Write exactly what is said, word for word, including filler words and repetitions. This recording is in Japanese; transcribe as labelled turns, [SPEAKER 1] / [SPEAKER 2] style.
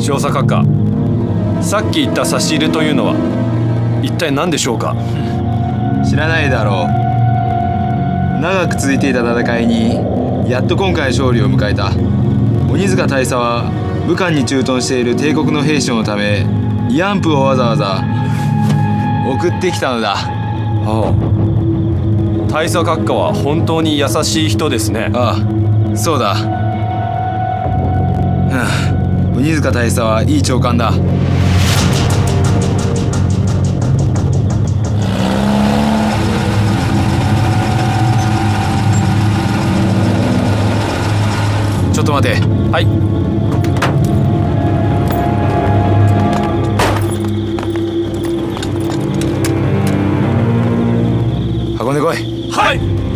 [SPEAKER 1] 少佐閣下、さっき言った差し入れというのは一体何でしょうか？
[SPEAKER 2] 知らないだろう。長く続いていた戦いにやっと今回勝利を迎えた鬼塚大佐は武漢に駐屯している帝国の兵士のため慰安婦をわざわざ送ってきたのだ。
[SPEAKER 1] ああ、大佐閣下は本当に優しい人ですね。
[SPEAKER 2] ああ、そうだ。はあ、鬼塚大佐はいい長官だ。ちょっと待て。
[SPEAKER 1] はい。
[SPEAKER 2] 運んでこい。
[SPEAKER 1] はい。